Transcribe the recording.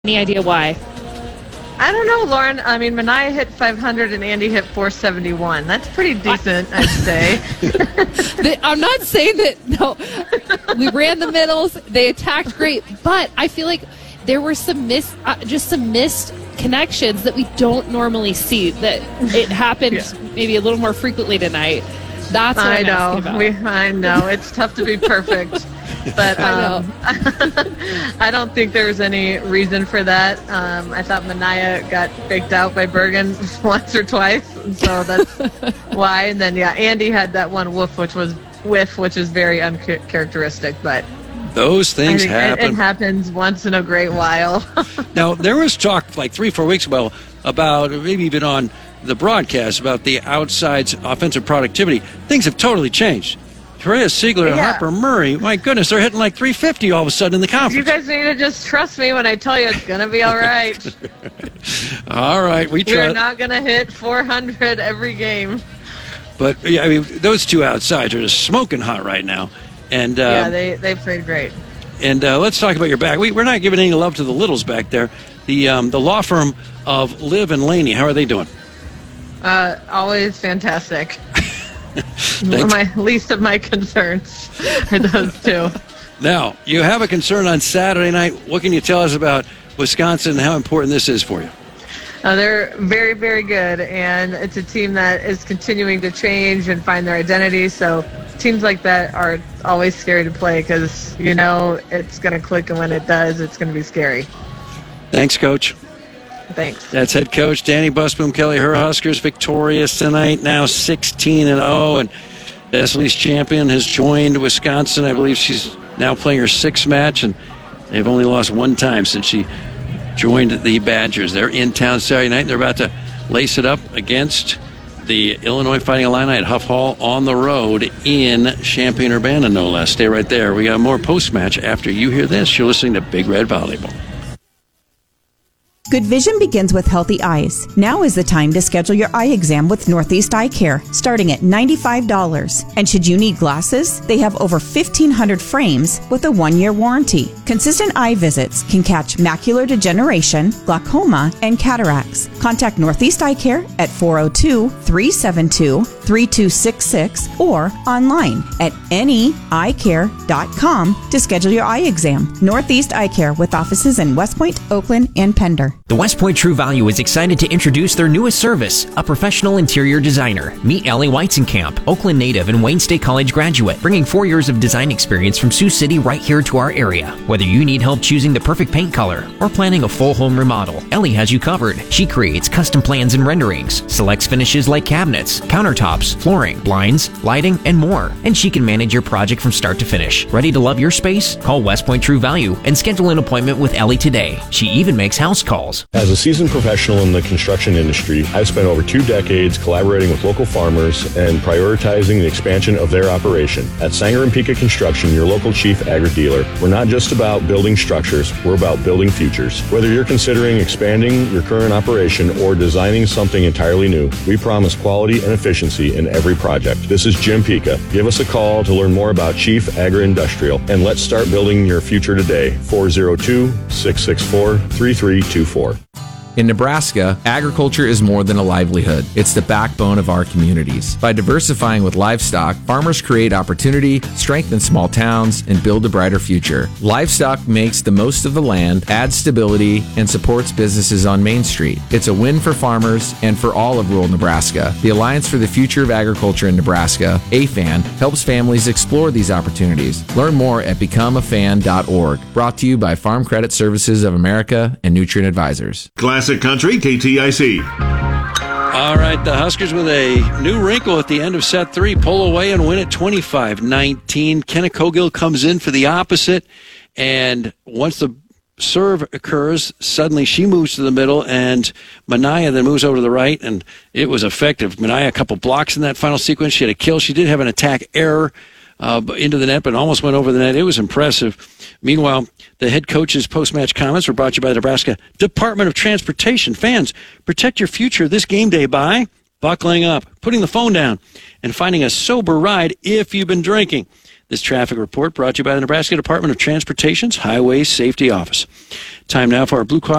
Any idea why? I don't know, Lauren. I mean, Mania hit 500 and Andy hit 471. That's pretty decent, I'd say. I'm not saying that, no. We ran the middles. They attacked great. But I feel like there were some missed connections that we don't normally see. That it happened maybe a little more frequently tonight. That's what I'm asking about. I know. It's tough to be perfect. But I don't think there was any reason for that. I thought Mania got faked out by Bergen once or twice, and so that's why. And then, Andy had that one whiff, which is very uncharacteristic, but those things happen. It happens once in a great while. Now, there was talk like 3-4 weeks ago about, maybe even on the broadcast, about the outside's offensive productivity. Things have totally changed. Terea Siegler and Harper Murray, my goodness, they're hitting like 350 all of a sudden in the conference. You guys need to just trust me when I tell you it's going to be all right. All right, we're not going to hit 400 every game. But, I mean, those two outsides are just smoking hot right now. And they played great. And let's talk about your back. We're not giving any love to the littles back there. The law firm of Liv and Laney, how are they doing? Always fantastic. My least of my concerns are those two. Now, you have a concern on Saturday night. What can you tell us about Wisconsin and how important this is for you? They're very, very good, and it's a team that is continuing to change and find their identity. So teams like that are always scary to play because you know it's going to click, and when it does, it's going to be scary. Thanks, Coach. Thanks. That's head coach Danny Busboom Kelly. Her Huskers victorious tonight, now 16-0, and Leslie's champion has joined Wisconsin. I believe she's now playing her sixth match, and they've only lost one time since she joined the Badgers. They're in town Saturday night. They're about to lace it up against the Illinois Fighting Illini at Huff Hall on the road in Champaign-Urbana, no less. Stay right there. We got more post-match after you hear this. You're listening to Big Red Volleyball. Good vision begins with healthy eyes. Now is the time to schedule your eye exam with Northeast Eye Care, starting at $95. And should you need glasses, they have over 1,500 frames with a 1-year warranty. Consistent eye visits can catch macular degeneration, glaucoma, and cataracts. Contact Northeast Eye Care at 402-372-3266 or online at neeyecare.com to schedule your eye exam. Northeast Eye Care with offices in West Point, Oakland, and Pender. The West Point True Value is excited to introduce their newest service, a professional interior designer. Meet Ellie Weizenkamp, Oakland native and Wayne State College graduate, bringing 4 years of design experience from Sioux City right here to our area. Whether you need help choosing the perfect paint color or planning a full home remodel, Ellie has you covered. She creates custom plans and renderings, selects finishes like cabinets, countertops, flooring, blinds, lighting, and more. And she can manage your project from start to finish. Ready to love your space? Call West Point True Value and schedule an appointment with Ellie today. She even makes house calls. As a seasoned professional in the construction industry, I've spent over 2 decades collaborating with local farmers and prioritizing the expansion of their operation. At Sanger & Pika Construction, your local chief agri-dealer, we're not just about building structures, we're about building futures. Whether you're considering expanding your current operation or designing something entirely new, we promise quality and efficiency in every project. This is Jim Pika. Give us a call to learn more about Chief Agri-Industrial, and let's start building your future today. 402-664-3324. In Nebraska, agriculture is more than a livelihood. It's the backbone of our communities. By diversifying with livestock, farmers create opportunity, strengthen small towns, and build a brighter future. Livestock makes the most of the land, adds stability, and supports businesses on Main Street. It's a win for farmers and for all of rural Nebraska. The Alliance for the Future of Agriculture in Nebraska, AFAN, helps families explore these opportunities. Learn more at becomeafan.org. Brought to you by Farm Credit Services of America and Nutrient Advisors. Classic Country, KTIC. All right, the Huskers with a new wrinkle at the end of set 3, pull away and win at 25-19. Kenna Cogill comes in for the opposite, and once the serve occurs, suddenly she moves to the middle, and Mania then moves over to the right, and it was effective. Mania, a couple blocks in that final sequence. She had a kill. She did have an attack error into the net, but almost went over the net. It was impressive. Meanwhile, the head coach's post-match comments were brought to you by the Nebraska Department of Transportation. Fans, protect your future this game day by buckling up, putting the phone down, and finding a sober ride if you've been drinking. This traffic report brought to you by the Nebraska Department of Transportation's Highway Safety Office. Time now for our Blue Cross